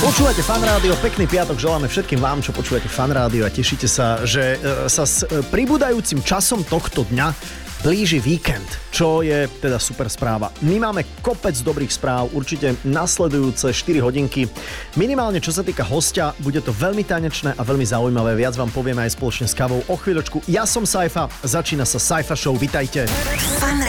Počúvate Fan Rádio, pekný piatok želáme všetkým vám, čo počúvate Fan Rádio a tešíte sa, že sa s pribúdajúcim časom tohto dňa blíži víkend, čo je teda super správa. My máme kopec dobrých správ, určite nasledujúce 4 hodinky. Minimálne čo sa týka hostia, bude to veľmi tanečné a veľmi zaujímavé. Viac vám povieme aj spoločne s kávou o chvíľočku. Ja som Saifa, začína sa Saifa Show, vitajte. Fan